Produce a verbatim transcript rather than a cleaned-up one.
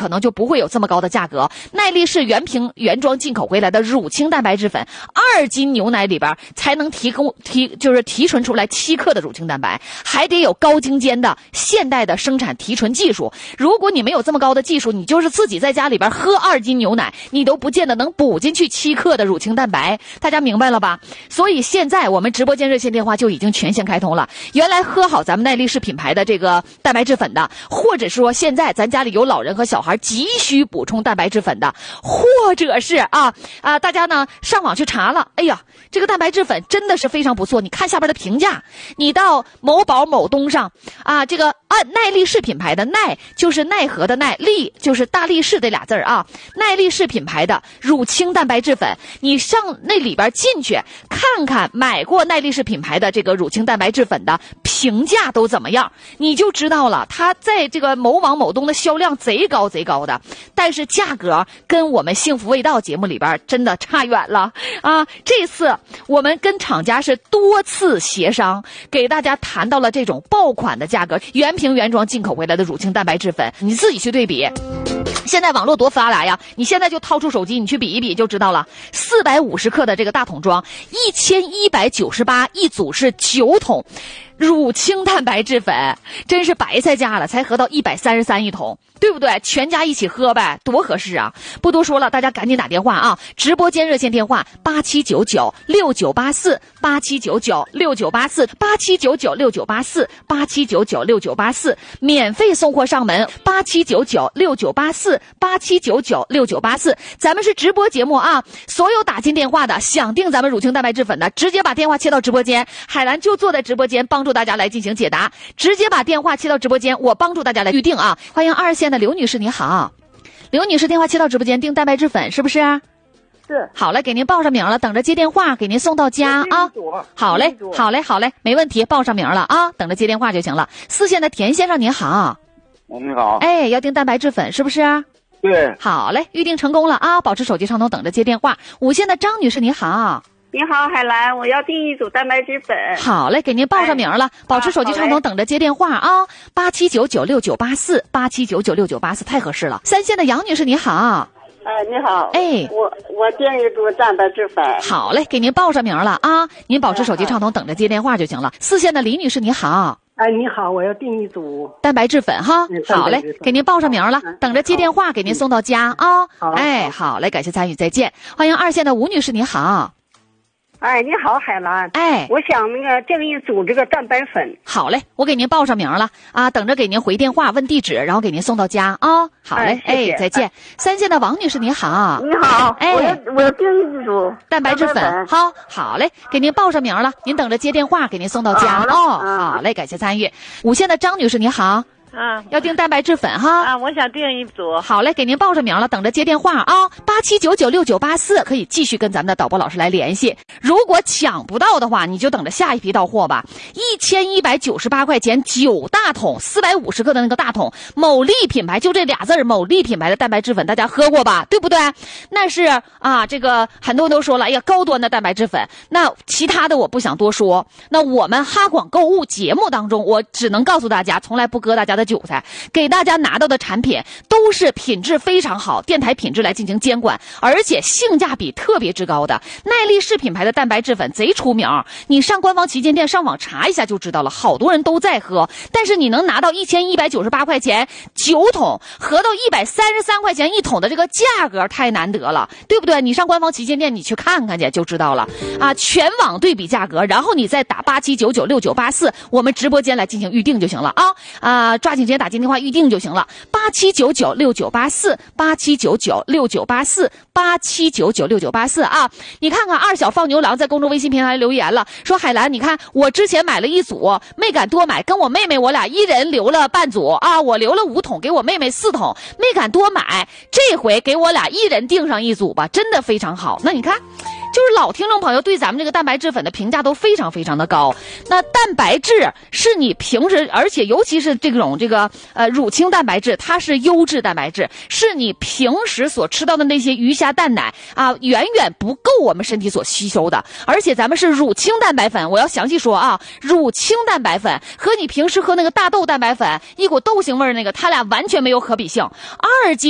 可能就不会有这么高的价格。耐力士原瓶原装进口回来的乳清蛋白质粉，二斤牛奶里边才能提供提就是提纯出来七克的乳清蛋白，还得有高精尖的现代的生产提纯技术。如果你没有这么高的技术，你就是自己在家里边喝二斤牛奶，你都不见得能补进去七克的乳清蛋白。大家明白了吧？所以现在我们直播间热线电话就已经全线开通了。原来喝好咱们耐力士品牌的这个蛋白质粉的，或者说现在咱家里有老人和小孩急需补充蛋白质粉的，或者是啊啊大家呢上网去查了，哎呀，这个蛋白质粉真的是非常不错。你看下边的评价，你到某宝某东上啊，这个按耐力士品牌的耐就是奈何的耐，力就是大力士这俩字儿啊，耐力士品牌的乳清蛋白质粉，你上那里边进去看看买过耐力士品牌的这个乳清蛋白质粉的评价都怎么样，你就知道了。它在这个某网某东的销量贼高贼高的，但是价格跟我们幸福味道节目里边真的差远了啊！这次我们跟厂家是多次协商，给大家谈到了这种爆款的价格，原瓶原装进口回来的乳清蛋白质粉，你自己去对比。现在网络多发达呀，你现在就掏出手机你去比一比就知道了。四百五十克的这个大桶装一千一百九十八，一组是九桶乳清蛋白质粉，真是白菜价了，才合到一百三十三一桶，对不对？全家一起喝呗，多合适啊！不多说了，大家赶紧打电话啊！直播间热线电话八七九九六九八四八七九九六九八四八七九九六九八四八七九九六九八四，免费送货上门八七九九六九八四八七九九六九八四。咱们是直播节目啊，所有打进电话的想订咱们乳清蛋白质粉的，直接把电话切到直播间，海兰就坐在直播间帮助大家来进行解答，直接把电话切到直播间，我帮助大家来预定啊！欢迎二线的刘女士，你好，刘女士电话切到直播间订蛋白质粉是不是？ 是。 好嘞，给您报上名了，等着接电话，给您送到家啊。好嘞，好嘞，好嘞，没问题，报上名了啊，等着接电话就行了。四线的田先生您好。 你好。 哎，要订蛋白质粉是不是？ 对。 好嘞，预定成功了啊，保持手机畅通，等着接电话。五线的张女士你好。 你好，海兰，我要订一组蛋白质粉。 好嘞，给您报上名了，哎、保持手机畅通，等着接电话啊。八七九九六九八四，八七九九六九八四，太合适了。三线的杨女士你好。 哎，你好。 哎， 我我订一组蛋白质粉。 好嘞，给您报上名了啊。您保持手机畅通，等着接电话就行了。四线的李女士你好。 哎，你好，我要订一组蛋白质粉哈。好嘞，给您报上名了，等着接电话，给您送到家啊。哎，好嘞，感谢参与，再见。欢迎二线的吴女士你好。 哎，你好，海兰。 哎， 我想那个订一组这个蛋白粉。 好嘞，我给您报上名了啊，等着给您回电话问地址，然后给您送到家啊。好嘞， 哎，谢谢哎，再见。三线的王女士你好。 你好， 哎， 我要我要订一组蛋白质粉。好，好嘞，给您报上名了，您等着接电话，给您送到家哦。好嘞，感谢参与。五线的张女士你好。 啊， 要订蛋白质粉哈。 啊，我想订一组。 好嘞，给您报上名了，等着接电话啊。八七九九六九八四，可以继续跟咱们的导播老师来联系。如果抢不到的话，你就等着下一批到货吧。一千一百九十八块钱九大桶，四百五十克的那个大桶，某利品牌就这俩字儿，某利品牌的蛋白质粉，大家喝过吧？对不对？那是啊，这个很多人都说了，哎呀，高端的蛋白质粉。那其他的我不想多说。那我们哈广购物节目当中，我只能告诉大家，从来不割大家的韭菜，给大家拿到的产品都是品质非常好，电台品质来进行监管，而且性价比特别之高的。耐力士品牌的蛋白质粉贼出名，你上官方旗舰店上网查一下就知道了，好多人都在喝。但是你能拿到一千一百九十八块钱九桶，合到一百三十三块钱一桶的这个价格太难得了，对不对？你上官方旗舰店你去看看去就知道了啊！全网对比价格，然后你再打八七九九六九八四，我们直播间来进行预定就行了啊啊！抓紧时间打进电话预定就行了，八七九九六九八四，八七九九六九八四，八七九九六九八四啊！你看看二小放牛郎在公众微信平台留言了，说海兰，你看我之前买了一组，没敢多买，跟我妹妹我俩一人留了半组啊，我留了五桶，给我妹妹四桶，没敢多买，这回给我俩一人订上一组吧，真的非常好。那你看。就是老听众朋友对咱们这个蛋白质粉的评价都非常非常的高。那蛋白质是你平时，而且尤其是这种这个呃乳清蛋白质，它是优质蛋白质，是你平时所吃到的那些鱼虾蛋奶啊，远远不够我们身体所吸收的。而且咱们是乳清蛋白粉，我要详细说啊，乳清蛋白粉和你平时喝那个大豆蛋白粉一股豆腥味儿那个，它俩完全没有可比性。二斤